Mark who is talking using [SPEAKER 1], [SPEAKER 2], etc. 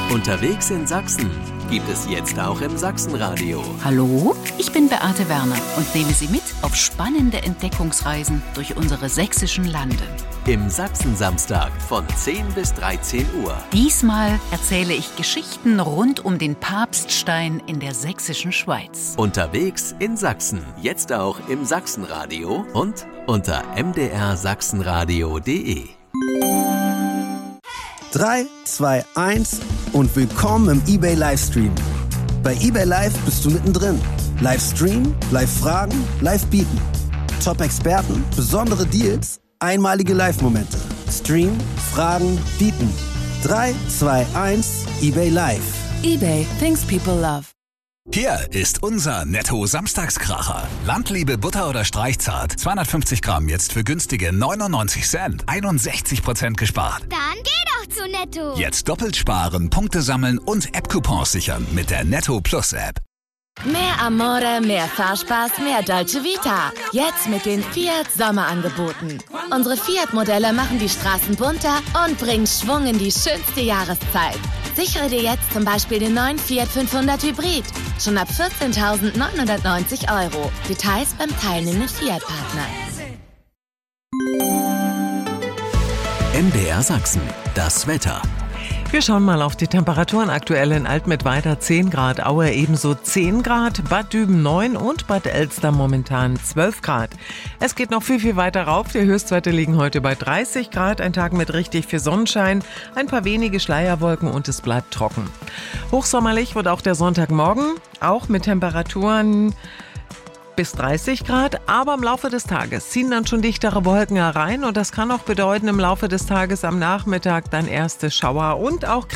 [SPEAKER 1] Unterwegs in Sachsen gibt es jetzt auch im Sachsenradio.
[SPEAKER 2] Hallo, ich bin Beate Werner und nehme Sie mit auf spannende Entdeckungsreisen durch unsere sächsischen Lande.
[SPEAKER 1] Im Sachsen-Samstag von 10 bis 13 Uhr.
[SPEAKER 2] Diesmal erzähle ich Geschichten rund um den Papststein in der sächsischen Schweiz.
[SPEAKER 1] Unterwegs in Sachsen, jetzt auch im Sachsenradio und unter mdrsachsenradio.de.
[SPEAKER 3] 3, 2, 1 und willkommen im eBay Livestream. Bei eBay Live bist du mittendrin. Livestream, Live-Fragen, Live-Bieten. Top-Experten, besondere Deals, einmalige Live-Momente. Stream, Fragen, Bieten. 3, 2, 1, eBay Live.
[SPEAKER 2] eBay, things people love.
[SPEAKER 4] Hier ist unser Netto-Samstagskracher. Landliebe Butter oder Streichzart. 250 Gramm jetzt für günstige 99 Cent. 61% gespart.
[SPEAKER 5] Dann geh doch zu Netto.
[SPEAKER 4] Jetzt doppelt sparen, Punkte sammeln und App-Coupons sichern mit der Netto Plus App.
[SPEAKER 6] Mehr Amore, mehr Fahrspaß, mehr Dolce Vita. Jetzt mit den Fiat Sommerangeboten. Unsere Fiat-Modelle machen die Straßen bunter und bringen Schwung in die schönste Jahreszeit. Sichere dir jetzt zum Beispiel den neuen Fiat 500 Hybrid. Schon ab 14.990 €. Details beim teilnehmenden Fiat-Partner.
[SPEAKER 1] MDR Sachsen, das Wetter.
[SPEAKER 7] Wir schauen mal auf die Temperaturen. Aktuell in Altmittweida 10 Grad, Aue ebenso 10 Grad, Bad Düben 9 und Bad Elster momentan 12 Grad. Es geht noch viel, viel weiter rauf. Die Höchstwerte liegen heute bei 30 Grad. Ein Tag mit richtig viel Sonnenschein, ein paar wenige Schleierwolken und es bleibt trocken. Hochsommerlich wird auch der Sonntagmorgen, auch mit Temperaturen bis 30 Grad, aber im Laufe des Tages ziehen dann schon dichtere Wolken herein und das kann auch bedeuten, im Laufe des Tages am Nachmittag dann erste Schauer und auch